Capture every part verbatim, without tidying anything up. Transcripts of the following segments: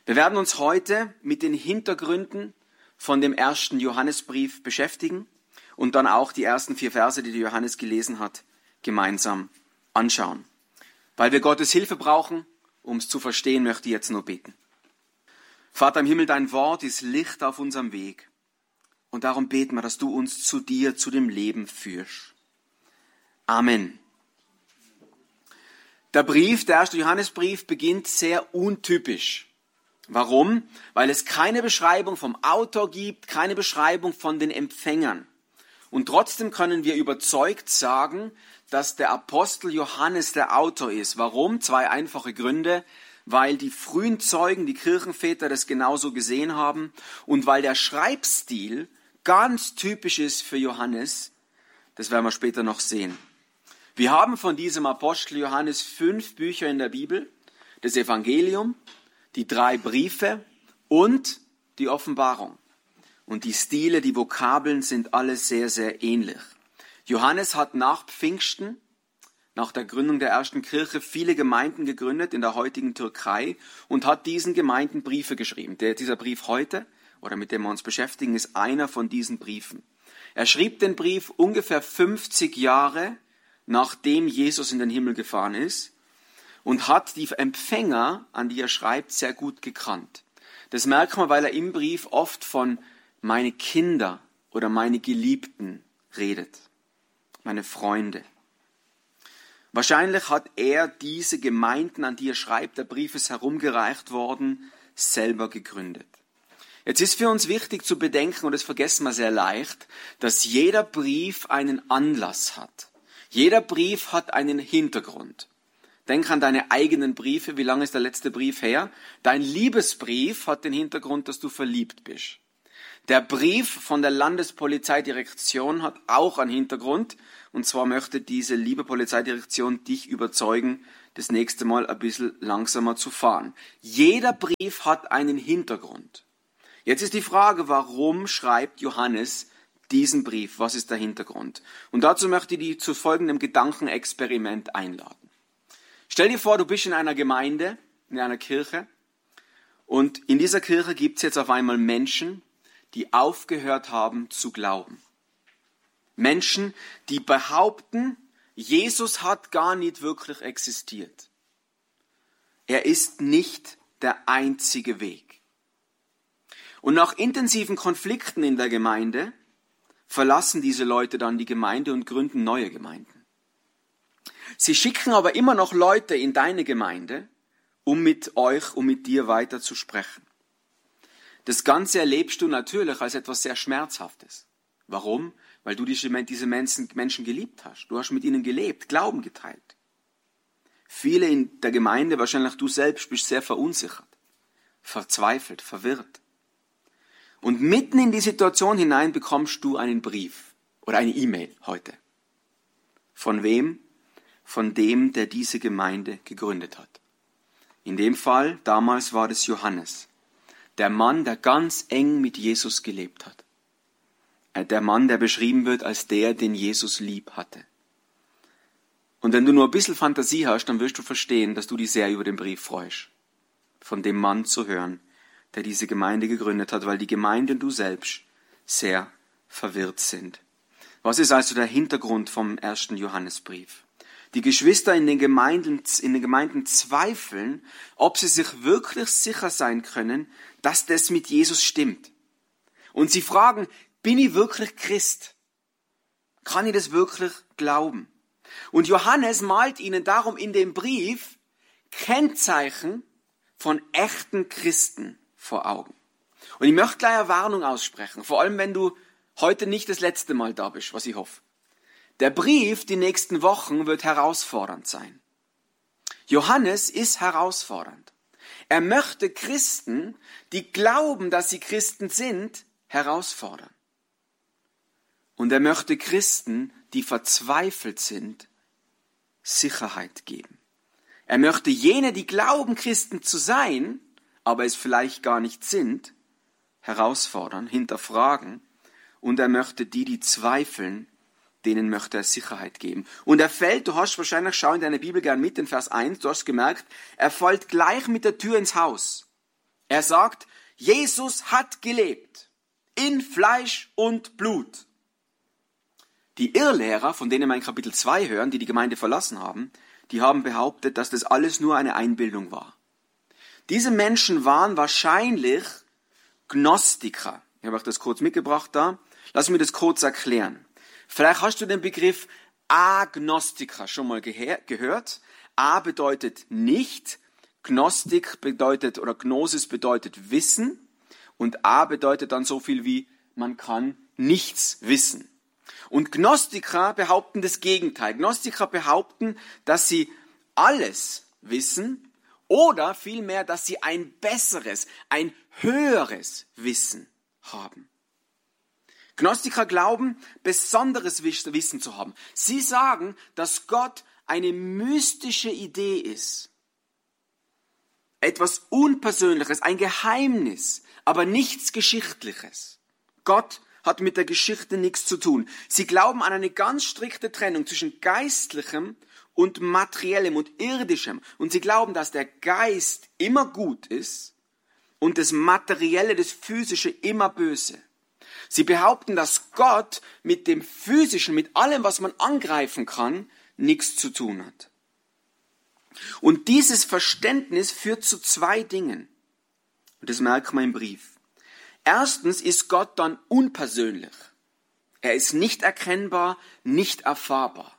Wir werden uns heute mit den Hintergründen von dem ersten Johannesbrief beschäftigen und dann auch die ersten vier Verse, die der Johannes gelesen hat, gemeinsam anschauen. Weil wir Gottes Hilfe brauchen, um es zu verstehen, möchte ich jetzt nur beten. Vater im Himmel, dein Wort ist Licht auf unserem Weg. Und darum beten wir, dass du uns zu dir, zu dem Leben führst. Amen. Der Brief, der erste Johannesbrief, beginnt sehr untypisch. Warum? Weil es keine Beschreibung vom Autor gibt, keine Beschreibung von den Empfängern. Und trotzdem können wir überzeugt sagen, dass der Apostel Johannes der Autor ist. Warum? Zwei einfache Gründe. Weil die frühen Zeugen, die Kirchenväter, das genauso gesehen haben und weil der Schreibstil ganz typisch ist für Johannes. Das werden wir später noch sehen. Wir haben von diesem Apostel Johannes fünf Bücher in der Bibel, das Evangelium, die drei Briefe und die Offenbarung. Und die Stile, die Vokabeln sind alle sehr, sehr ähnlich. Johannes hat nach Pfingsten, nach der Gründung der ersten Kirche, viele Gemeinden gegründet in der heutigen Türkei und hat diesen Gemeinden Briefe geschrieben. Der, dieser Brief heute, oder mit dem wir uns beschäftigen, ist einer von diesen Briefen. Er schrieb den Brief ungefähr fünfzig Jahre, nachdem Jesus in den Himmel gefahren ist und hat die Empfänger, an die er schreibt, sehr gut gekannt. Das merkt man, weil er im Brief oft von meine Kinder oder meine Geliebten redet, meine Freunde. Wahrscheinlich hat er diese Gemeinden, an die er schreibt, der Brief ist herumgereicht worden, selber gegründet. Jetzt ist für uns wichtig zu bedenken, und das vergessen wir sehr leicht, dass jeder Brief einen Anlass hat. Jeder Brief hat einen Hintergrund. Denk an deine eigenen Briefe. Wie lange ist der letzte Brief her? Dein Liebesbrief hat den Hintergrund, dass du verliebt bist. Der Brief von der Landespolizeidirektion hat auch einen Hintergrund. Und zwar möchte diese liebe Polizeidirektion dich überzeugen, das nächste Mal ein bisschen langsamer zu fahren. Jeder Brief hat einen Hintergrund. Jetzt ist die Frage, warum schreibt Johannes diesen Brief? Was ist der Hintergrund? Und dazu möchte ich dich zu folgendem Gedankenexperiment einladen. Stell dir vor, du bist in einer Gemeinde, in einer Kirche. Und in dieser Kirche gibt es jetzt auf einmal Menschen, die aufgehört haben zu glauben. Menschen, die behaupten, Jesus hat gar nicht wirklich existiert. Er ist nicht der einzige Weg. Und nach intensiven Konflikten in der Gemeinde verlassen diese Leute dann die Gemeinde und gründen neue Gemeinden. Sie schicken aber immer noch Leute in deine Gemeinde, um mit euch, um mit dir weiter zu sprechen. Das Ganze erlebst du natürlich als etwas sehr Schmerzhaftes. Warum? Weil du diese Menschen geliebt hast. Du hast mit ihnen gelebt, Glauben geteilt. Viele in der Gemeinde, wahrscheinlich du selbst, bist sehr verunsichert, verzweifelt, verwirrt. Und mitten in die Situation hinein bekommst du einen Brief oder eine E-Mail heute. Von wem? Von dem, der diese Gemeinde gegründet hat. In dem Fall, damals war es Johannes. Der Mann, der ganz eng mit Jesus gelebt hat. Der Mann, der beschrieben wird als der, den Jesus lieb hatte. Und wenn du nur ein bisschen Fantasie hast, dann wirst du verstehen, dass du dich sehr über den Brief freust. Von dem Mann zu hören, der diese Gemeinde gegründet hat, weil die Gemeinde und du selbst sehr verwirrt sind. Was ist also der Hintergrund vom ersten Johannesbrief? Die Geschwister in den Gemeinden, in den Gemeinden zweifeln, ob sie sich wirklich sicher sein können, dass das mit Jesus stimmt. Und sie fragen, bin ich wirklich Christ? Kann ich das wirklich glauben? Und Johannes malt ihnen darum in dem Brief Kennzeichen von echten Christen vor Augen. Und ich möchte gleich eine Warnung aussprechen, vor allem wenn du heute nicht das letzte Mal da bist, was ich hoffe. Der Brief die nächsten Wochen wird herausfordernd sein. Johannes ist herausfordernd. Er möchte Christen, die glauben, dass sie Christen sind, herausfordern. Und er möchte Christen, die verzweifelt sind, Sicherheit geben. Er möchte jene, die glauben, Christen zu sein, aber es vielleicht gar nicht sind, herausfordern, hinterfragen. Und er möchte die, die zweifeln, denen möchte er Sicherheit geben. Und er fällt, du hast wahrscheinlich, schau in deine Bibel gern mit, in Vers eins, du hast gemerkt, er fällt gleich mit der Tür ins Haus. Er sagt, Jesus hat gelebt. In Fleisch und Blut. Die Irrlehrer, von denen wir in Kapitel zwei hören, die die Gemeinde verlassen haben, die haben behauptet, dass das alles nur eine Einbildung war. Diese Menschen waren wahrscheinlich Gnostiker. Ich habe euch das kurz mitgebracht da. Lass mich das kurz erklären. Vielleicht hast du den Begriff Agnostiker schon mal gehe- gehört. A bedeutet nicht, Gnostik bedeutet oder Gnosis bedeutet Wissen und A bedeutet dann so viel wie man kann nichts wissen. Und Gnostiker behaupten das Gegenteil. Gnostiker behaupten, dass sie alles wissen oder vielmehr, dass sie ein besseres, ein höheres Wissen haben. Gnostiker glauben, besonderes Wissen zu haben. Sie sagen, dass Gott eine mystische Idee ist. Etwas Unpersönliches, ein Geheimnis, aber nichts Geschichtliches. Gott hat mit der Geschichte nichts zu tun. Sie glauben an eine ganz strikte Trennung zwischen Geistlichem und Materiellem und Irdischem. Und sie glauben, dass der Geist immer gut ist und das Materielle, das Physische immer böse. Sie behaupten, dass Gott mit dem Physischen, mit allem, was man angreifen kann, nichts zu tun hat. Und dieses Verständnis führt zu zwei Dingen. Und das merkt man im Brief. Erstens ist Gott dann unpersönlich. Er ist nicht erkennbar, nicht erfahrbar.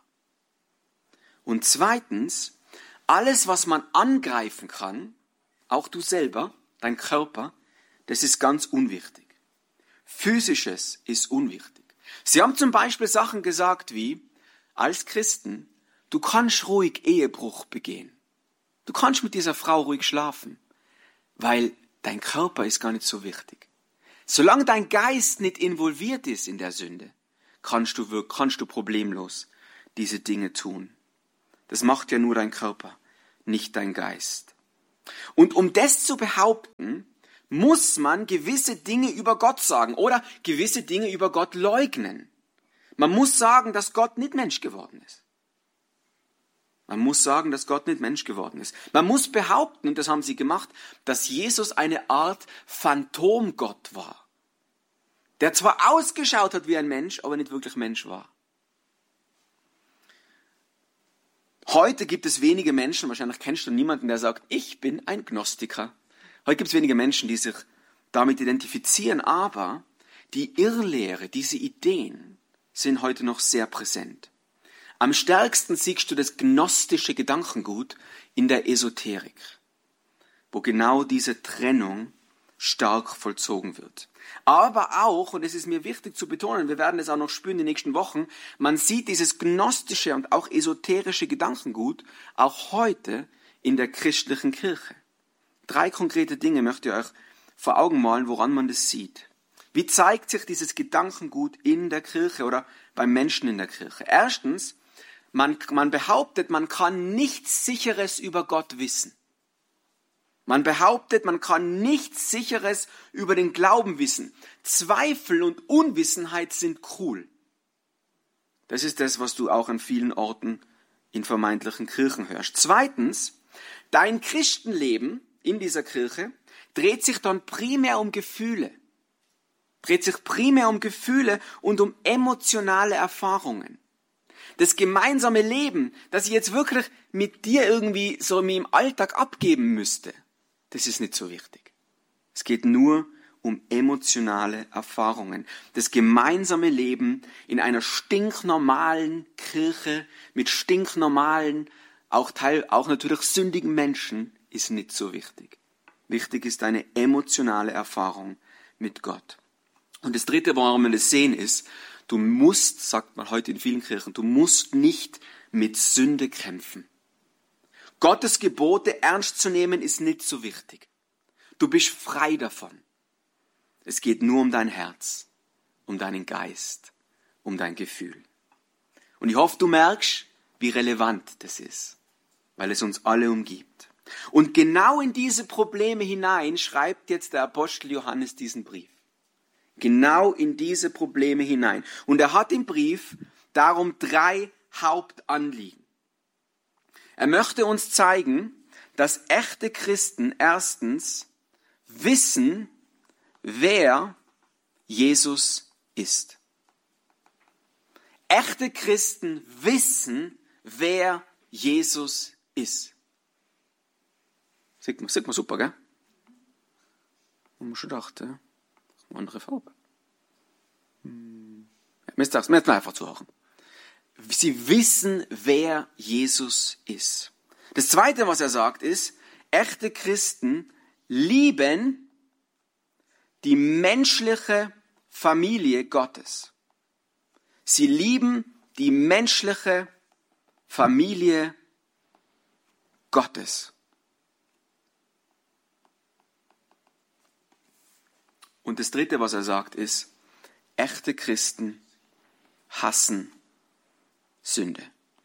Und zweitens, alles, was man angreifen kann, auch du selber, dein Körper, das ist ganz unwichtig. Physisches ist unwichtig. Sie haben zum Beispiel Sachen gesagt wie, als Christen, du kannst ruhig Ehebruch begehen. Du kannst mit dieser Frau ruhig schlafen, weil dein Körper ist gar nicht so wichtig. Solange dein Geist nicht involviert ist in der Sünde, kannst du, kannst du problemlos diese Dinge tun. Das macht ja nur dein Körper, nicht dein Geist. Und um das zu behaupten, muss man gewisse Dinge über Gott sagen oder gewisse Dinge über Gott leugnen. Man muss sagen, dass Gott nicht Mensch geworden ist. Man muss sagen, dass Gott nicht Mensch geworden ist. Man muss behaupten, und das haben sie gemacht, dass Jesus eine Art Phantomgott war. Der zwar ausgeschaut hat wie ein Mensch, aber nicht wirklich Mensch war. Heute gibt es wenige Menschen, wahrscheinlich kennst du niemanden, der sagt, ich bin ein Gnostiker. Heute gibt es wenige Menschen, die sich damit identifizieren, aber die Irrlehre, diese Ideen sind heute noch sehr präsent. Am stärksten siehst du das gnostische Gedankengut in der Esoterik, wo genau diese Trennung stark vollzogen wird. Aber auch, und es ist mir wichtig zu betonen, wir werden es auch noch spüren in den nächsten Wochen, man sieht dieses gnostische und auch esoterische Gedankengut auch heute in der christlichen Kirche. Drei konkrete Dinge möchte ich euch vor Augen malen, woran man das sieht. Wie zeigt sich dieses Gedankengut in der Kirche oder beim Menschen in der Kirche? Erstens, man, man behauptet, man kann nichts Sicheres über Gott wissen. Man behauptet, man kann nichts Sicheres über den Glauben wissen. Zweifel und Unwissenheit sind cool. Das ist das, was du auch an vielen Orten in vermeintlichen Kirchen hörst. Zweitens, dein Christenleben in dieser Kirche dreht sich dann primär um Gefühle. Dreht sich primär um Gefühle und um emotionale Erfahrungen. Das gemeinsame Leben, das ich jetzt wirklich mit dir irgendwie so im Alltag abgeben müsste, das ist nicht so wichtig. Es geht nur um emotionale Erfahrungen. Das gemeinsame Leben in einer stinknormalen Kirche mit stinknormalen, auch Teil, auch natürlich sündigen Menschen ist nicht so wichtig. Wichtig ist eine emotionale Erfahrung mit Gott. Und das Dritte, warum wir das sehen, ist, du musst, sagt man heute in vielen Kirchen, du musst nicht mit Sünde kämpfen. Gottes Gebote ernst zu nehmen, ist nicht so wichtig. Du bist frei davon. Es geht nur um dein Herz, um deinen Geist, um dein Gefühl. Und ich hoffe, du merkst, wie relevant das ist, weil es uns alle umgibt. Und genau in diese Probleme hinein schreibt jetzt der Apostel Johannes diesen Brief. Genau in diese Probleme hinein. Und er hat im Brief darum drei Hauptanliegen. Er möchte uns zeigen, dass echte Christen erstens wissen, wer Jesus ist. Echte Christen wissen, wer Jesus ist. Sieht man, sieht man super, gell? Haben wir schon gedacht, ja? Andere Farbe. Hm. Ja, müsst ihr müsst einfach zuhören. Sie wissen, wer Jesus ist. Das Zweite, was er sagt, ist, echte Christen lieben die menschliche Familie Gottes. Sie lieben die menschliche Familie Gottes. Und das Dritte, was er sagt, ist, echte Christen hassen Sünde.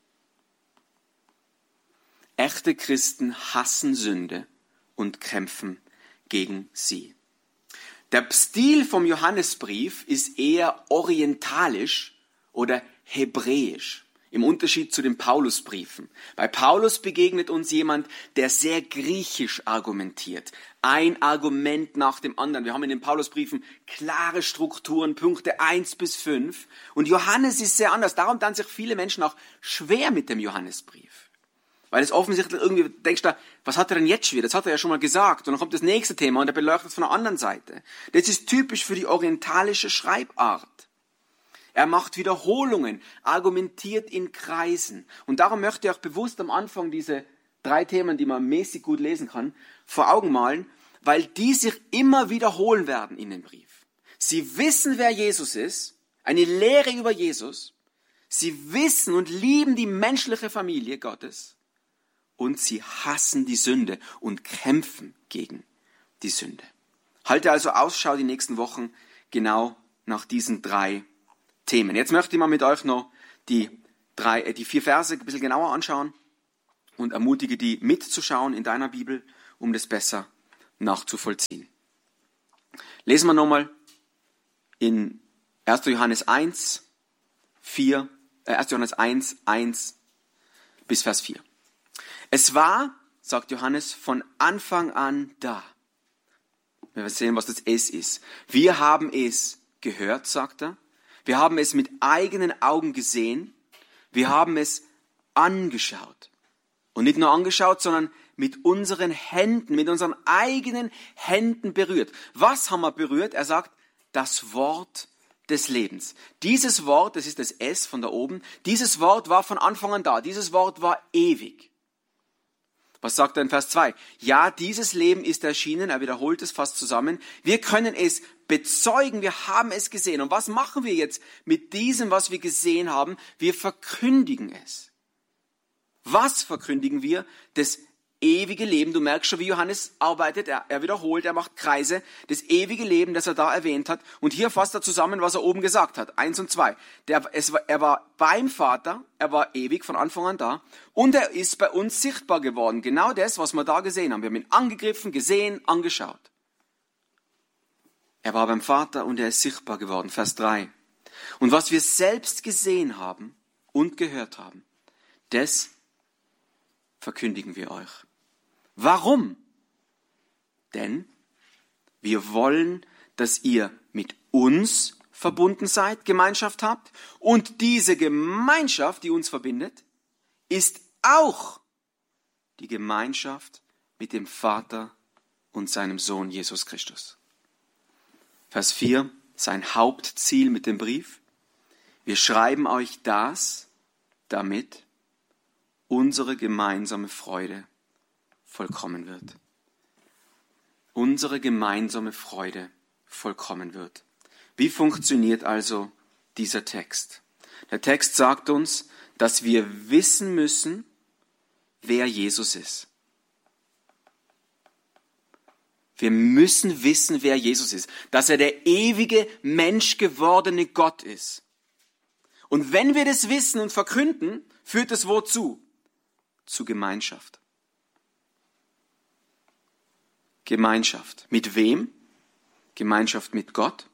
Echte Christen hassen Sünde und kämpfen gegen sie. Der Stil vom Johannesbrief ist eher orientalisch oder hebräisch, im Unterschied zu den Paulusbriefen. Bei Paulus begegnet uns jemand, der sehr griechisch argumentiert. Ein Argument nach dem anderen. Wir haben in den Paulusbriefen klare Strukturen, Punkte eins bis fünf. Und Johannes ist sehr anders. Darum tun sich viele Menschen auch schwer mit dem Johannesbrief. Weil es offensichtlich irgendwie, denkst du, was hat er denn jetzt schon wieder? Das hat er ja schon mal gesagt. Und dann kommt das nächste Thema und er beleuchtet es von der anderen Seite. Das ist typisch für die orientalische Schreibart. Er macht Wiederholungen, argumentiert in Kreisen. Und darum möchte ich auch bewusst am Anfang diese drei Themen, die man mäßig gut lesen kann, vor Augen malen, weil die sich immer wiederholen werden in dem Brief. Sie wissen, wer Jesus ist, eine Lehre über Jesus. Sie wissen und lieben die menschliche Familie Gottes. Und sie hassen die Sünde und kämpfen gegen die Sünde. Halte also Ausschau die nächsten Wochen genau nach diesen drei Themen. Jetzt möchte ich mal mit euch noch die, drei, die vier Verse ein bisschen genauer anschauen und ermutige die mitzuschauen in deiner Bibel, um das besser nachzuvollziehen. Lesen wir nochmal in erster Johannes eins, vier, äh, erster Johannes eins, eins bis Vers vier. Es war, sagt Johannes, von Anfang an da. Wir werden sehen, was das Es ist. Wir haben es gehört, sagt er. Wir haben es mit eigenen Augen gesehen. Wir haben es angeschaut. Und nicht nur angeschaut, sondern mit unseren Händen, mit unseren eigenen Händen berührt. Was haben wir berührt? Er sagt, das Wort des Lebens. Dieses Wort, das ist das Es von da oben, dieses Wort war von Anfang an da. Dieses Wort war ewig. Was sagt er in Vers zwei? Ja, dieses Leben ist erschienen, er wiederholt es fast zusammen. Wir können es bezeugen, wir haben es gesehen. Und was machen wir jetzt mit diesem, was wir gesehen haben? Wir verkündigen es. Was verkündigen wir? Das ewige Leben. Du merkst schon, wie Johannes arbeitet. Er, er wiederholt, er macht Kreise. Das ewige Leben, das er da erwähnt hat. Und hier fasst er zusammen, was er oben gesagt hat. Eins und zwei. Der, es war, er war beim Vater, er war ewig von Anfang an da. Und er ist bei uns sichtbar geworden. Genau das, was wir da gesehen haben. Wir haben ihn angegriffen, gesehen, angeschaut. Er war beim Vater und er ist sichtbar geworden. Vers drei. Und was wir selbst gesehen haben und gehört haben, das verkündigen wir euch. Warum? Denn wir wollen, dass ihr mit uns verbunden seid, Gemeinschaft habt. Und diese Gemeinschaft, die uns verbindet, ist auch die Gemeinschaft mit dem Vater und seinem Sohn Jesus Christus. Vers vier, sein Hauptziel mit dem Brief. Wir schreiben euch das, damit unsere gemeinsame Freude vollkommen wird. Unsere gemeinsame Freude vollkommen wird. Wie funktioniert also dieser Text? Der Text sagt uns, dass wir wissen müssen, wer Jesus ist. Wir müssen wissen, wer Jesus ist. Dass er der ewige, menschgewordene Gott ist. Und wenn wir das wissen und verkünden, führt es wozu? Zu Gemeinschaft. Gemeinschaft. Mit wem? Gemeinschaft mit Gott,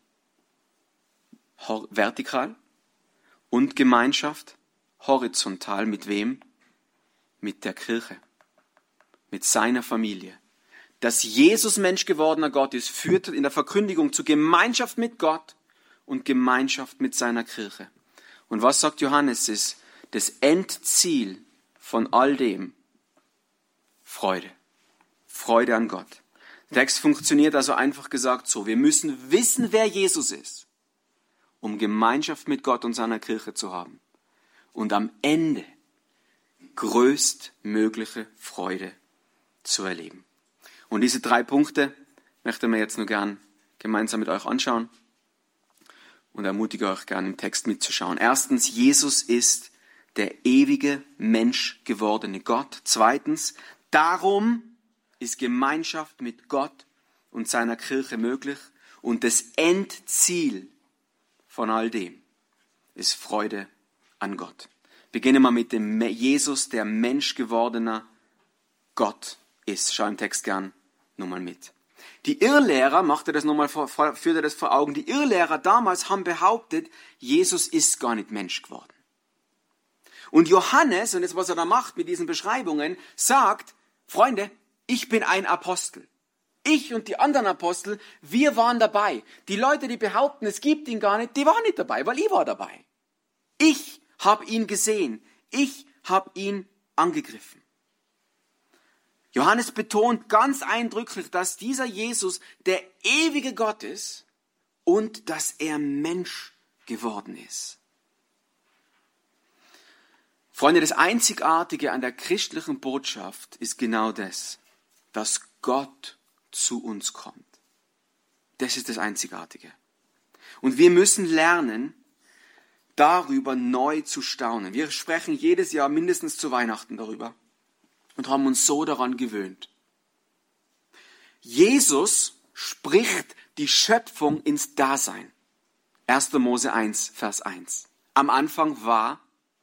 vertikal, und Gemeinschaft horizontal. Mit wem? Mit der Kirche, mit seiner Familie. dass Jesus Mensch gewordener Gott ist, führt in der Verkündigung zu Gemeinschaft mit Gott und Gemeinschaft mit seiner Kirche. Und was sagt Johannes ist das Endziel von all dem? Freude. Freude an Gott. Der Text funktioniert also einfach gesagt so. Wir müssen wissen, wer Jesus ist, um Gemeinschaft mit Gott und seiner Kirche zu haben. Und am Ende größtmögliche Freude zu erleben. Und diese drei Punkte möchten wir jetzt nur gern gemeinsam mit euch anschauen und ermutige euch gern im Text mitzuschauen. Erstens, Jesus ist der ewige Mensch gewordene Gott. Zweitens, darum ist Gemeinschaft mit Gott und seiner Kirche möglich. Und das Endziel von all dem ist Freude an Gott. Beginnen wir mit dem Jesus, der Mensch gewordener Gott ist. Schau im Text gern nochmal mit. Die Irrlehrer, macht er das nochmal vor, führt er das vor Augen, die Irrlehrer damals haben behauptet, Jesus ist gar nicht Mensch geworden. Und Johannes, und jetzt was er da macht mit diesen Beschreibungen, sagt, Freunde, ich bin ein Apostel. Ich und die anderen Apostel, wir waren dabei. Die Leute, die behaupten, es gibt ihn gar nicht, die waren nicht dabei, weil ich war dabei. Ich habe ihn gesehen. Ich habe ihn angegriffen. Johannes betont ganz eindrücklich, dass dieser Jesus der ewige Gott ist und dass er Mensch geworden ist. Freunde, das Einzigartige an der christlichen Botschaft ist genau das, dass Gott zu uns kommt. Das ist das Einzigartige. Und wir müssen lernen, darüber neu zu staunen. Wir sprechen jedes Jahr mindestens zu Weihnachten darüber und haben uns so daran gewöhnt. Jesus spricht die Schöpfung ins Dasein. erster Mose eins, Vers eins. Am Anfang war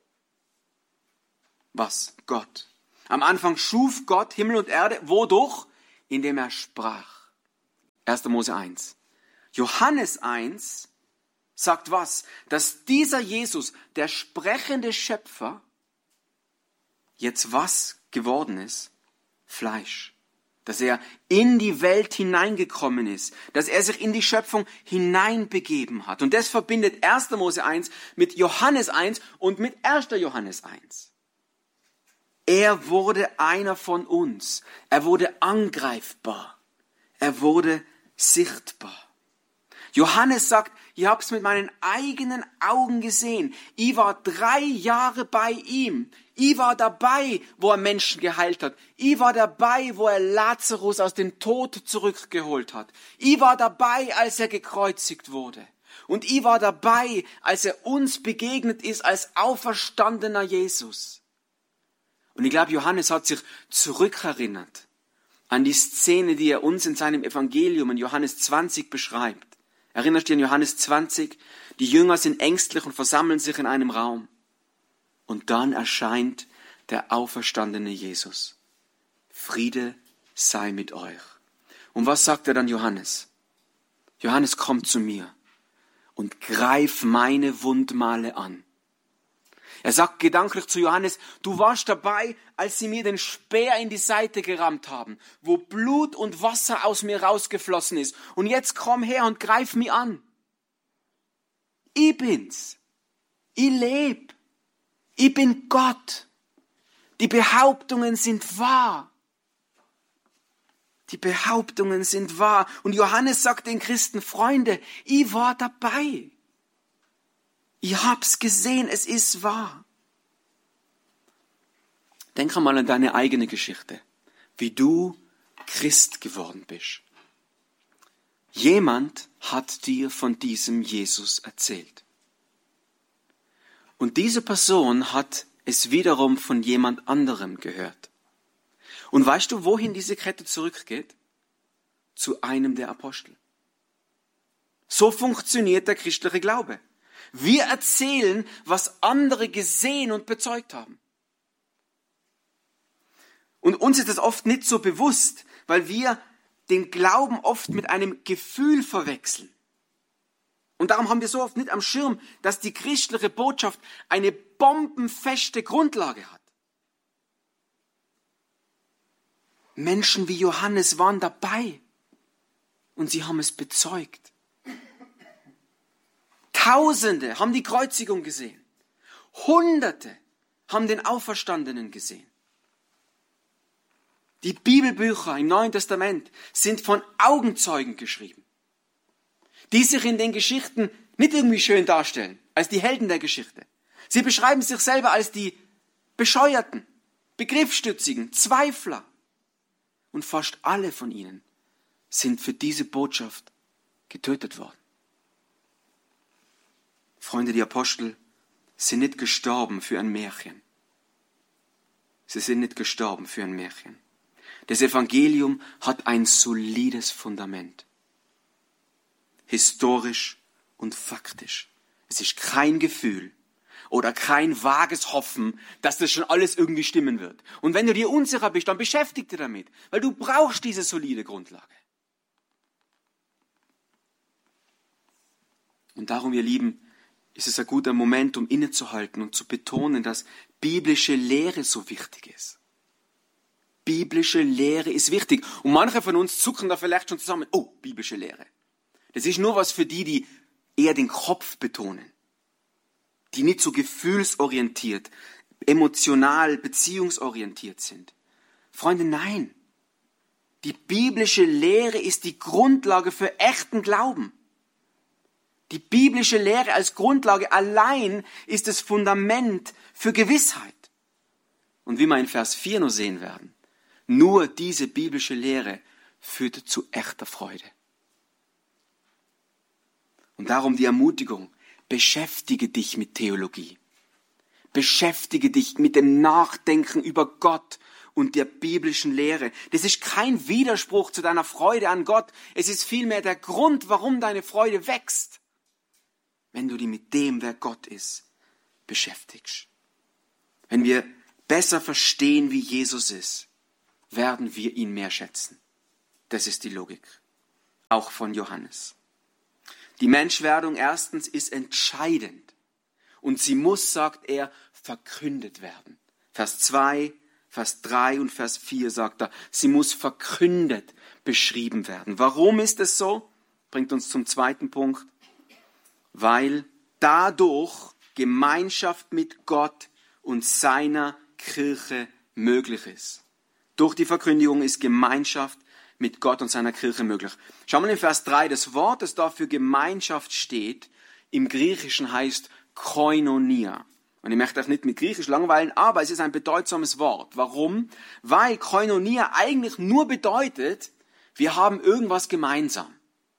was? Gott. Am Anfang schuf Gott Himmel und Erde. Wodurch? Indem er sprach. erster Mose eins. Johannes eins sagt was? Dass dieser Jesus, der sprechende Schöpfer, jetzt was geworden ist? Fleisch. Dass er in die Welt hineingekommen ist. Dass er sich in die Schöpfung hineinbegeben hat. Und das verbindet erster Mose eins mit Johannes eins und mit erster Johannes eins. Er wurde einer von uns. Er wurde angreifbar. Er wurde sichtbar. Johannes sagt, ich habe es mit meinen eigenen Augen gesehen. Ich war drei Jahre bei ihm. Ich war dabei, wo er Menschen geheilt hat. Ich war dabei, wo er Lazarus aus dem Tod zurückgeholt hat. Ich war dabei, als er gekreuzigt wurde. Und ich war dabei, als er uns begegnet ist als auferstandener Jesus. Und ich glaube, Johannes hat sich zurückerinnert an die Szene, die er uns in seinem Evangelium in Johannes zwanzig beschreibt. Erinnerst du dich an Johannes zwanzig? Die Jünger sind ängstlich und versammeln sich in einem Raum. Und dann erscheint der auferstandene Jesus. Friede sei mit euch. Und was sagt er dann Johannes? Johannes, komm zu mir und greif meine Wundmale an. Er sagt gedanklich zu Johannes, du warst dabei, als sie mir den Speer in die Seite gerammt haben, wo Blut und Wasser aus mir rausgeflossen ist. Und jetzt komm her und greif mich an. Ich bin's. Ich leb. Ich bin Gott. Die Behauptungen sind wahr. Die Behauptungen sind wahr. Und Johannes sagt den Christen, Freunde, ich war dabei. Ich hab's gesehen, es ist wahr. Denk einmal an deine eigene Geschichte, wie du Christ geworden bist. Jemand hat dir von diesem Jesus erzählt. Und diese Person hat es wiederum von jemand anderem gehört. Und weißt du, wohin diese Kette zurückgeht? Zu einem der Apostel. So funktioniert der christliche Glaube. Wir erzählen, was andere gesehen und bezeugt haben. Und uns ist das oft nicht so bewusst, weil wir den Glauben oft mit einem Gefühl verwechseln. Und darum haben wir so oft nicht am Schirm, dass die christliche Botschaft eine bombenfeste Grundlage hat. Menschen wie Johannes waren dabei und sie haben es bezeugt. Tausende haben die Kreuzigung gesehen. Hunderte haben den Auferstandenen gesehen. Die Bibelbücher im Neuen Testament sind von Augenzeugen geschrieben, die sich in den Geschichten nicht irgendwie schön darstellen, als die Helden der Geschichte. Sie beschreiben sich selber als die Bescheuerten, Begriffsstützigen, Zweifler. Und fast alle von ihnen sind für diese Botschaft getötet worden. Freunde, die Apostel sind nicht gestorben für ein Märchen. Sie sind nicht gestorben für ein Märchen. Das Evangelium hat ein solides Fundament. Historisch und faktisch. Es ist kein Gefühl oder kein vages Hoffen, dass das schon alles irgendwie stimmen wird. Und wenn du dir unsicher bist, dann beschäftige dich damit, weil du brauchst diese solide Grundlage. Und darum, ihr Lieben, ist es ein guter Moment, um innezuhalten und zu betonen, dass biblische Lehre so wichtig ist. Biblische Lehre ist wichtig. Und manche von uns zucken da vielleicht schon zusammen. Oh, biblische Lehre. Das ist nur was für die, die eher den Kopf betonen. Die nicht so gefühlsorientiert, emotional, beziehungsorientiert sind. Freunde, nein. Die biblische Lehre ist die Grundlage für echten Glauben. Die biblische Lehre als Grundlage allein ist das Fundament für Gewissheit. Und wie wir in Vers vier noch sehen werden, nur diese biblische Lehre führt zu echter Freude. Und darum die Ermutigung, beschäftige dich mit Theologie. Beschäftige dich mit dem Nachdenken über Gott und der biblischen Lehre. Das ist kein Widerspruch zu deiner Freude an Gott. Es ist vielmehr der Grund, warum deine Freude wächst, wenn du dich mit dem, wer Gott ist, beschäftigst. Wenn wir besser verstehen, wie Jesus ist, werden wir ihn mehr schätzen. Das ist die Logik. Auch von Johannes. Die Menschwerdung erstens ist entscheidend. Und sie muss, sagt er, verkündet werden. Vers zwei, Vers drei und Vers vier sagt er, sie muss verkündet beschrieben werden. Warum ist es so? Bringt uns zum zweiten Punkt. Weil dadurch Gemeinschaft mit Gott und seiner Kirche möglich ist. Durch die Verkündigung ist Gemeinschaft mit Gott und seiner Kirche möglich. Schau mal in Vers drei, das Wort, das da für Gemeinschaft steht, im Griechischen heißt Koinonia. Und ich möchte euch nicht mit Griechisch langweilen, aber es ist ein bedeutsames Wort. Warum? Weil Koinonia eigentlich nur bedeutet, wir haben irgendwas gemeinsam.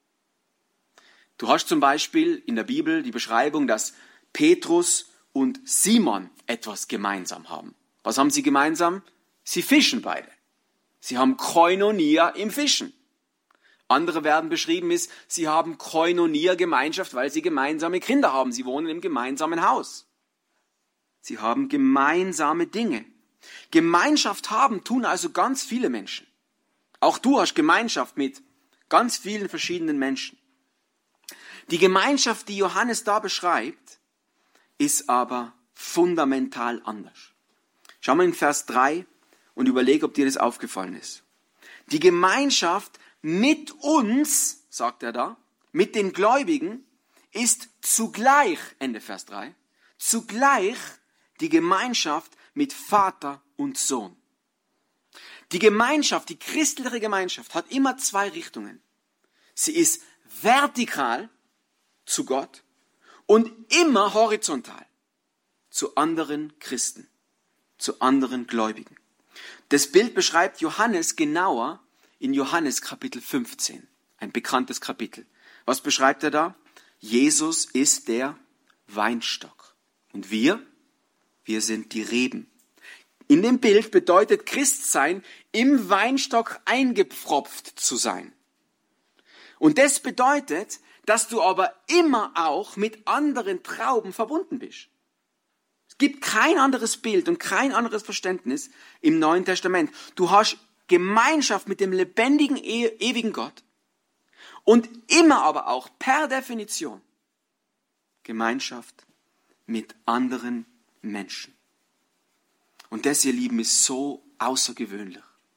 Du hast zum Beispiel in der Bibel die Beschreibung, dass Petrus und Simon etwas gemeinsam haben. Was haben sie gemeinsam? Sie fischen beide. Sie haben Koinonia im Fischen. Andere werden beschrieben ist, sie haben Koinonia-Gemeinschaft, weil sie gemeinsame Kinder haben. Sie wohnen im gemeinsamen Haus. Sie haben gemeinsame Dinge. Gemeinschaft haben tun also ganz viele Menschen. Auch du hast Gemeinschaft mit ganz vielen verschiedenen Menschen. Die Gemeinschaft, die Johannes da beschreibt, ist aber fundamental anders. Schau mal in Vers drei und überleg, ob dir das aufgefallen ist. Die Gemeinschaft mit uns, sagt er da, mit den Gläubigen, ist zugleich, Ende Vers drei, zugleich die Gemeinschaft mit Vater und Sohn. Die Gemeinschaft, die christliche Gemeinschaft, hat immer zwei Richtungen. Sie ist vertikal zu Gott und immer horizontal zu anderen Christen, zu anderen Gläubigen. Das Bild beschreibt Johannes genauer in Johannes Kapitel fünfzehn, ein bekanntes Kapitel. Was beschreibt er da? Jesus ist der Weinstock und wir, wir sind die Reben. In dem Bild bedeutet Christsein, im Weinstock eingepfropft zu sein. Und das bedeutet, dass du aber immer auch mit anderen Trauben verbunden bist. Es gibt kein anderes Bild und kein anderes Verständnis im Neuen Testament. Du hast Gemeinschaft mit dem lebendigen, ewigen Gott und immer aber auch per Definition Gemeinschaft mit anderen Menschen. Und das, ihr Lieben, ist so außergewöhnlich.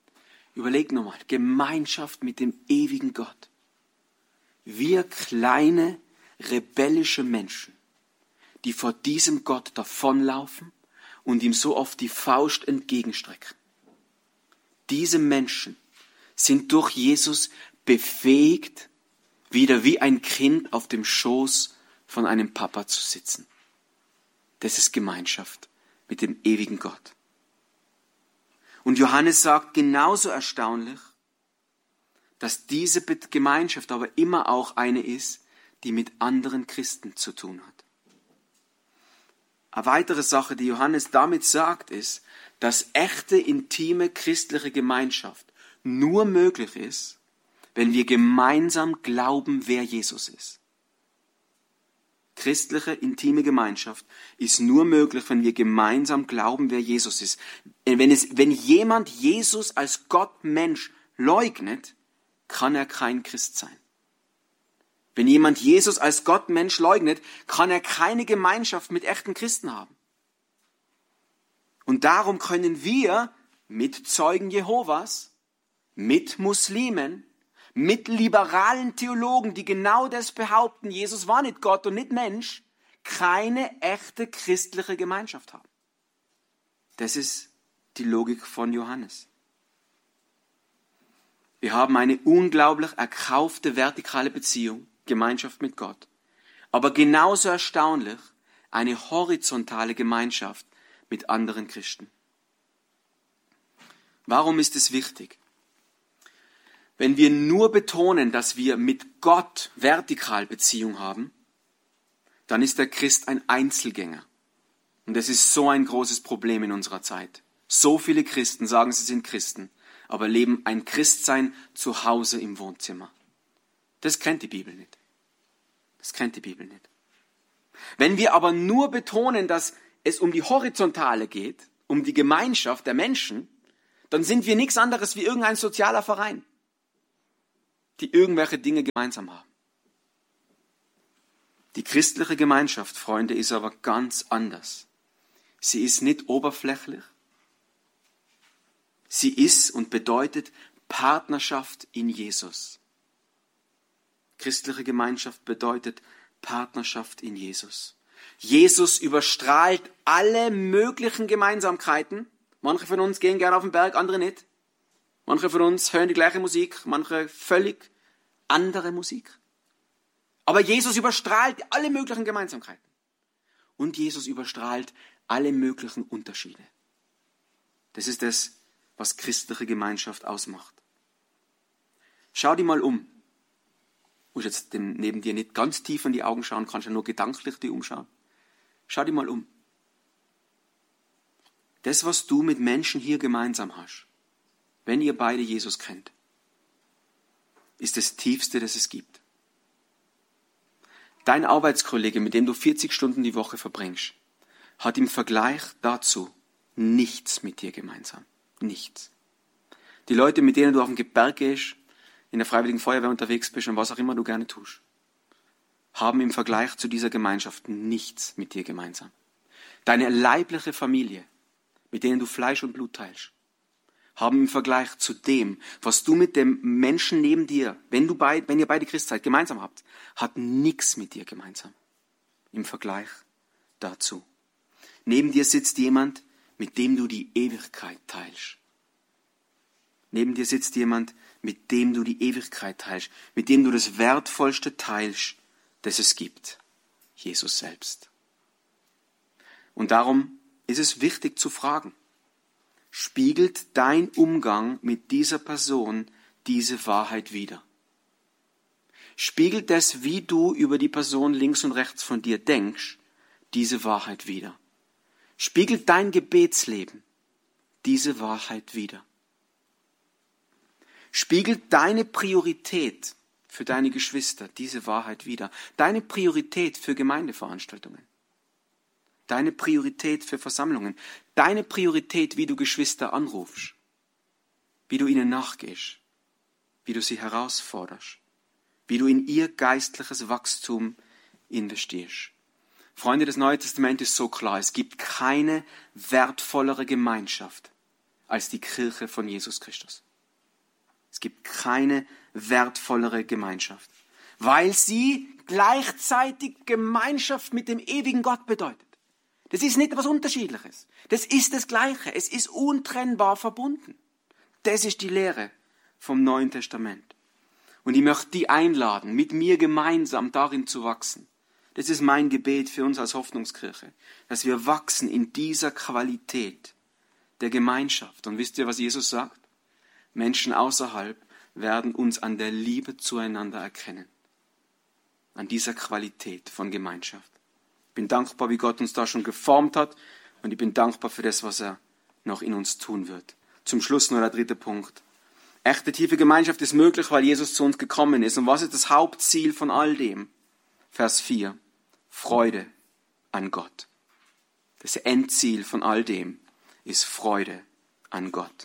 Überleg nochmal, Gemeinschaft mit dem ewigen Gott. Wir kleine, rebellische Menschen, die vor diesem Gott davonlaufen und ihm so oft die Faust entgegenstrecken. Diese Menschen sind durch Jesus befähigt, wieder wie ein Kind auf dem Schoß von einem Papa zu sitzen. Das ist Gemeinschaft mit dem ewigen Gott. Und Johannes sagt genauso erstaunlich, dass diese Gemeinschaft aber immer auch eine ist, die mit anderen Christen zu tun hat. Eine weitere Sache, die Johannes damit sagt, ist, dass echte, intime christliche Gemeinschaft nur möglich ist, wenn wir gemeinsam glauben, wer Jesus ist. Christliche, intime Gemeinschaft ist nur möglich, wenn wir gemeinsam glauben, wer Jesus ist. Wenn, es, wenn jemand Jesus als Gott Mensch leugnet, kann er kein Christ sein. Wenn jemand Jesus als Gott Mensch leugnet, kann er keine Gemeinschaft mit echten Christen haben. Und darum können wir mit Zeugen Jehovas, mit Muslimen, mit liberalen Theologen, die genau das behaupten, Jesus war nicht Gott und nicht Mensch, keine echte christliche Gemeinschaft haben. Das ist die Logik von Johannes. Wir haben eine unglaublich erkaufte vertikale Beziehung, Gemeinschaft mit Gott. Aber genauso erstaunlich eine horizontale Gemeinschaft mit anderen Christen. Warum ist es wichtig? Wenn wir nur betonen, dass wir mit Gott vertikal Beziehung haben, dann ist der Christ ein Einzelgänger. Und das ist so ein großes Problem in unserer Zeit. So viele Christen sagen, sie sind Christen, aber leben ein Christsein zu Hause im Wohnzimmer. Das kennt die Bibel nicht. Das kennt die Bibel nicht. Wenn wir aber nur betonen, dass es um die Horizontale geht, um die Gemeinschaft der Menschen, dann sind wir nichts anderes wie irgendein sozialer Verein, die irgendwelche Dinge gemeinsam haben. Die christliche Gemeinschaft, Freunde, ist aber ganz anders. Sie ist nicht oberflächlich. Sie ist und bedeutet Partnerschaft in Jesus. Christliche Gemeinschaft bedeutet Partnerschaft in Jesus. Jesus überstrahlt alle möglichen Gemeinsamkeiten. Manche von uns gehen gerne auf den Berg, andere nicht. Manche von uns hören die gleiche Musik, manche völlig andere Musik. Aber Jesus überstrahlt alle möglichen Gemeinsamkeiten. Und Jesus überstrahlt alle möglichen Unterschiede. Das ist das, was christliche Gemeinschaft ausmacht. Schau dir mal um. Du musst jetzt dem neben dir nicht ganz tief in die Augen schauen, kannst ja nur gedanklich dir umschauen. Schau dir mal um. Das, was du mit Menschen hier gemeinsam hast, wenn ihr beide Jesus kennt, ist das Tiefste, das es gibt. Dein Arbeitskollege, mit dem du vierzig Stunden die Woche verbringst, hat im Vergleich dazu nichts mit dir gemeinsam. Nichts. Die Leute, mit denen du auf den Berg gehst, in der Freiwilligen Feuerwehr unterwegs bist und was auch immer du gerne tust, haben im Vergleich zu dieser Gemeinschaft nichts mit dir gemeinsam. Deine leibliche Familie, mit denen du Fleisch und Blut teilst, haben im Vergleich zu dem, was du mit dem Menschen neben dir, wenn, du beid, wenn ihr beide Christ seid, gemeinsam habt, hat nichts mit dir gemeinsam. Im Vergleich dazu. Neben dir sitzt jemand, mit dem du die Ewigkeit teilst. Neben dir sitzt jemand, mit dem du die Ewigkeit teilst, mit dem du das Wertvollste teilst, das es gibt. Jesus selbst. Und darum ist es wichtig zu fragen, spiegelt dein Umgang mit dieser Person diese Wahrheit wider? Spiegelt das, wie du über die Person links und rechts von dir denkst, diese Wahrheit wider? Spiegelt dein Gebetsleben diese Wahrheit wider? Spiegelt deine Priorität für deine Geschwister diese Wahrheit wider? Deine Priorität für Gemeindeveranstaltungen? Deine Priorität für Versammlungen? Deine Priorität, wie du Geschwister anrufst? Wie du ihnen nachgehst? Wie du sie herausforderst? Wie du in ihr geistliches Wachstum investierst? Freunde, das Neue Testament ist so klar. Es gibt keine wertvollere Gemeinschaft als die Kirche von Jesus Christus. gibt keine wertvollere Gemeinschaft, weil sie gleichzeitig Gemeinschaft mit dem ewigen Gott bedeutet. Das ist nicht etwas Unterschiedliches. Das ist das Gleiche. Es ist untrennbar verbunden. Das ist die Lehre vom Neuen Testament. Und ich möchte die einladen, mit mir gemeinsam darin zu wachsen. Das ist mein Gebet für uns als Hoffnungskirche, dass wir wachsen in dieser Qualität der Gemeinschaft. Und wisst ihr, was Jesus sagt? Menschen außerhalb werden uns an der Liebe zueinander erkennen. An dieser Qualität von Gemeinschaft. Ich bin dankbar, wie Gott uns da schon geformt hat. Und ich bin dankbar für das, was er noch in uns tun wird. Zum Schluss nur der dritte Punkt. Echte tiefe Gemeinschaft ist möglich, weil Jesus zu uns gekommen ist. Und was ist das Hauptziel von all dem? Vers vier. Freude an Gott. Das Endziel von all dem ist Freude an Gott.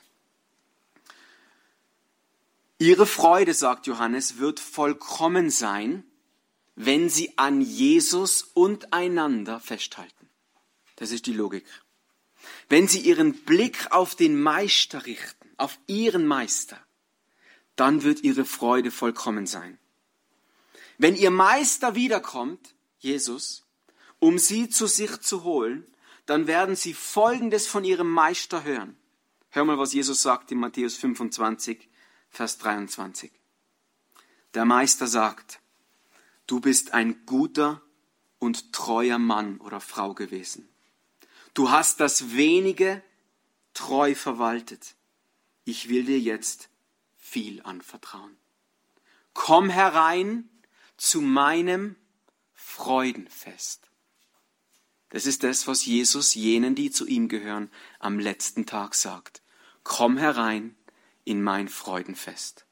Ihre Freude, sagt Johannes, wird vollkommen sein, wenn sie an Jesus und einander festhalten. Das ist die Logik. Wenn sie ihren Blick auf den Meister richten, auf ihren Meister, dann wird ihre Freude vollkommen sein. Wenn ihr Meister wiederkommt, Jesus, um sie zu sich zu holen, dann werden sie Folgendes von ihrem Meister hören. Hör mal, was Jesus sagt in Matthäus fünfundzwanzig, Vers dreiundzwanzig. Der Meister sagt, du bist ein guter und treuer Mann oder Frau gewesen. Du hast das Wenige treu verwaltet. Ich will dir jetzt viel anvertrauen. Komm herein zu meinem Freudenfest. Das ist das, was Jesus jenen, die zu ihm gehören, am letzten Tag sagt. Komm herein in mein Freudenfest.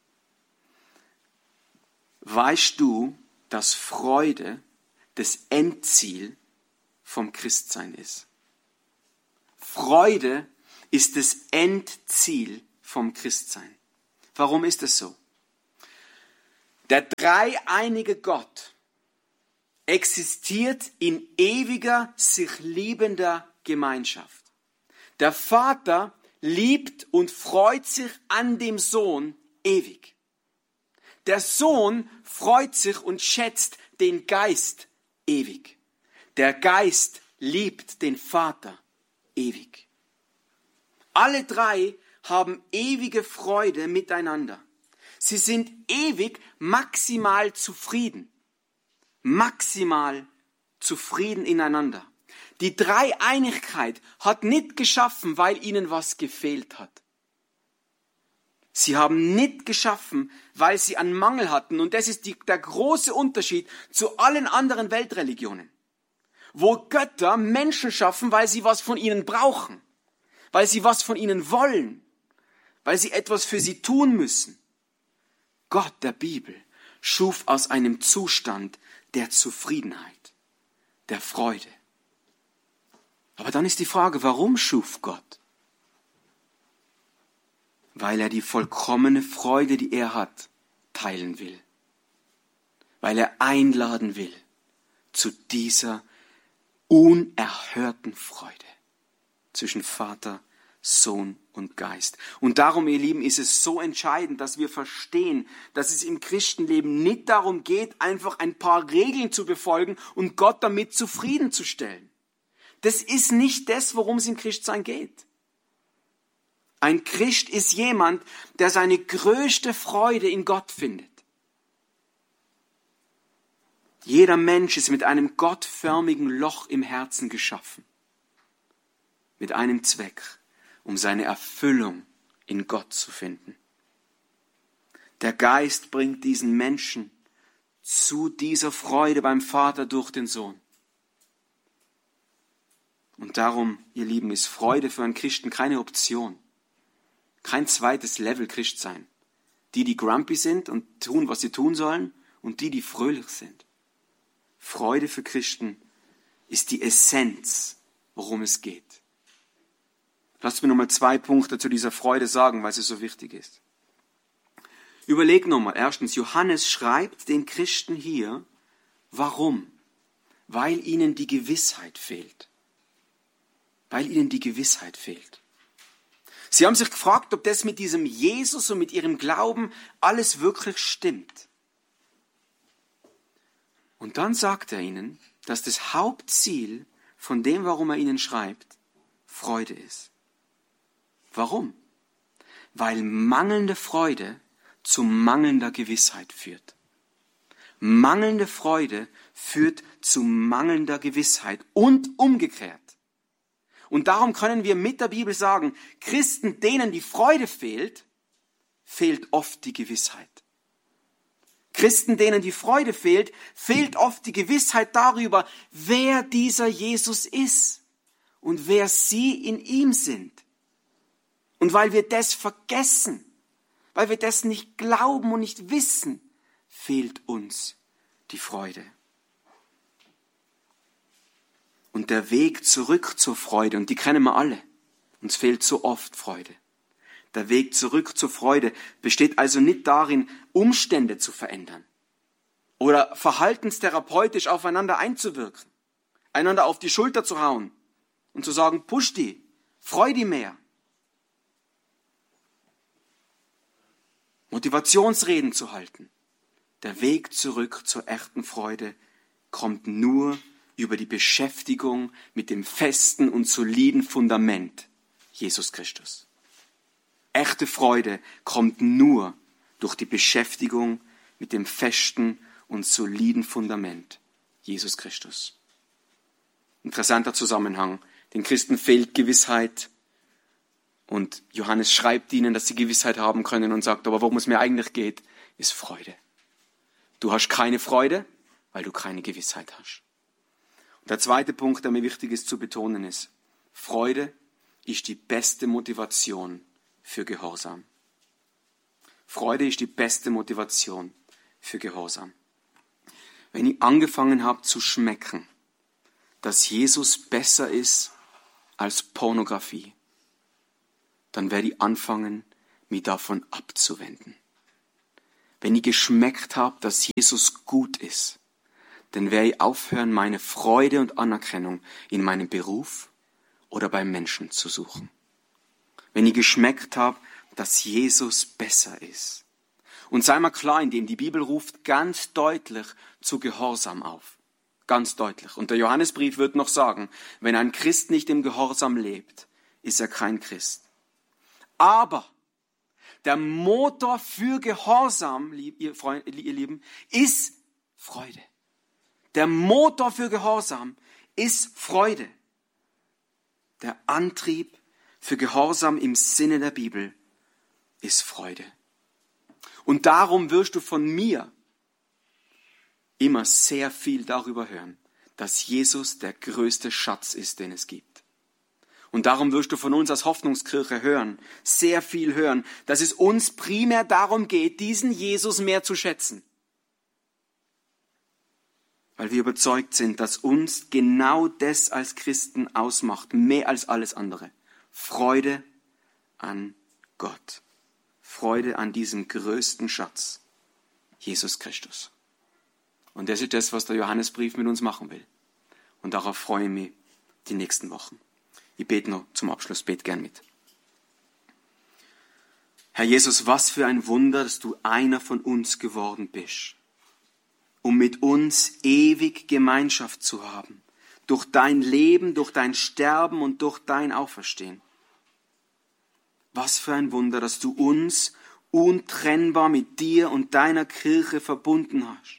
Weißt du, dass Freude das Endziel vom Christsein ist? Freude ist das Endziel vom Christsein. Warum ist es so? Der dreieinige Gott existiert in ewiger, sich liebender Gemeinschaft. Der Vater liebt und freut sich an dem Sohn ewig. Der Sohn freut sich und schätzt den Geist ewig. Der Geist liebt den Vater ewig. Alle drei haben ewige Freude miteinander. Sie sind ewig maximal zufrieden. Maximal zufrieden ineinander. Die Dreieinigkeit hat nicht geschaffen, weil ihnen was gefehlt hat. Sie haben nicht geschaffen, weil sie einen Mangel hatten. Und das ist die, der große Unterschied zu allen anderen Weltreligionen. Wo Götter Menschen schaffen, weil sie was von ihnen brauchen. Weil sie was von ihnen wollen. Weil sie etwas für sie tun müssen. Gott der Bibel schuf aus einem Zustand der Zufriedenheit, der Freude. Aber dann ist die Frage, warum schuf Gott? Weil er die vollkommene Freude, die er hat, teilen will. Weil er einladen will zu dieser unerhörten Freude zwischen Vater, Sohn und Geist. Und darum, ihr Lieben, ist es so entscheidend, dass wir verstehen, dass es im Christenleben nicht darum geht, einfach ein paar Regeln zu befolgen und Gott damit zufriedenzustellen. Das ist nicht das, worum es im Christsein geht. Ein Christ ist jemand, der seine größte Freude in Gott findet. Jeder Mensch ist mit einem gottförmigen Loch im Herzen geschaffen. Mit einem Zweck, um seine Erfüllung in Gott zu finden. Der Geist bringt diesen Menschen zu dieser Freude beim Vater durch den Sohn. Und darum, ihr Lieben, ist Freude für einen Christen keine Option. Kein zweites Level Christsein. Die, die grumpy sind und tun, was sie tun sollen, und die, die fröhlich sind. Freude für Christen ist die Essenz, worum es geht. Lasst mir nochmal zwei Punkte zu dieser Freude sagen, weil sie so wichtig ist. Überleg nochmal. Erstens, Johannes schreibt den Christen hier, warum? Weil ihnen die Gewissheit fehlt. Weil ihnen die Gewissheit fehlt. Sie haben sich gefragt, ob das mit diesem Jesus und mit ihrem Glauben alles wirklich stimmt. Und dann sagt er ihnen, dass das Hauptziel von dem, warum er ihnen schreibt, Freude ist. Warum? Weil mangelnde Freude zu mangelnder Gewissheit führt. Mangelnde Freude führt zu mangelnder Gewissheit und umgekehrt. Und darum können wir mit der Bibel sagen, Christen, denen die Freude fehlt, fehlt oft die Gewissheit. Christen, denen die Freude fehlt, fehlt oft die Gewissheit darüber, wer dieser Jesus ist und wer sie in ihm sind. Und weil wir das vergessen, weil wir das nicht glauben und nicht wissen, fehlt uns die Freude. Und der Weg zurück zur Freude, und die kennen wir alle, uns fehlt so oft Freude. Der Weg zurück zur Freude besteht also nicht darin, Umstände zu verändern oder verhaltenstherapeutisch aufeinander einzuwirken, einander auf die Schulter zu hauen und zu sagen, push die, freu die mehr. Motivationsreden zu halten. Der Weg zurück zur echten Freude kommt nur über die Beschäftigung mit dem festen und soliden Fundament Jesus Christus. Echte Freude kommt nur durch die Beschäftigung mit dem festen und soliden Fundament Jesus Christus. Interessanter Zusammenhang. Den Christen fehlt Gewissheit und Johannes schreibt ihnen, dass sie Gewissheit haben können und sagt, aber worum es mir eigentlich geht, ist Freude. Du hast keine Freude, weil du keine Gewissheit hast. Und der zweite Punkt, der mir wichtig ist zu betonen, ist, Freude ist die beste Motivation für Gehorsam. Freude ist die beste Motivation für Gehorsam. Wenn ich angefangen habe zu schmecken, dass Jesus besser ist als Pornografie, dann werde ich anfangen, mich davon abzuwenden. Wenn ich geschmeckt habe, dass Jesus gut ist, dann werde ich aufhören, meine Freude und Anerkennung in meinem Beruf oder beim Menschen zu suchen. Wenn ich geschmeckt habe, dass Jesus besser ist. Und sei mal klar, indem die Bibel ruft ganz deutlich zu Gehorsam auf. Ganz deutlich. Und der Johannesbrief wird noch sagen, wenn ein Christ nicht im Gehorsam lebt, ist er kein Christ. Aber der Motor für Gehorsam, ihr, Freunde, ihr Lieben, ist Freude. Der Motor für Gehorsam ist Freude. Der Antrieb für Gehorsam im Sinne der Bibel ist Freude. Und darum wirst du von mir immer sehr viel darüber hören, dass Jesus der größte Schatz ist, den es gibt. Und darum wirst du von uns als Hoffnungskirche hören, sehr viel hören, dass es uns primär darum geht, diesen Jesus mehr zu schätzen. Weil wir überzeugt sind, dass uns genau das als Christen ausmacht, mehr als alles andere. Freude an Gott. Freude an diesem größten Schatz, Jesus Christus. Und das ist das, was der Johannesbrief mit uns machen will. Und darauf freue ich mich die nächsten Wochen. Ich bete noch zum Abschluss, bete gern mit. Herr Jesus, was für ein Wunder, dass du einer von uns geworden bist, um mit uns ewig Gemeinschaft zu haben, durch dein Leben, durch dein Sterben und durch dein Auferstehen. Was für ein Wunder, dass du uns untrennbar mit dir und deiner Kirche verbunden hast.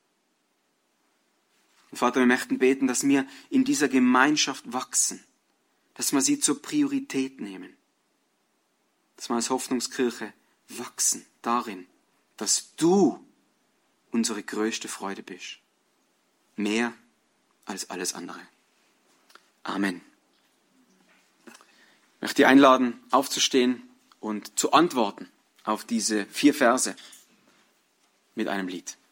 Und Vater, wir möchten beten, dass wir in dieser Gemeinschaft wachsen, dass wir sie zur Priorität nehmen, dass wir als Hoffnungskirche wachsen darin, dass du unsere größte Freude bist, mehr als alles andere. Amen. Ich möchte dich einladen, aufzustehen und zu antworten auf diese vier Verse mit einem Lied.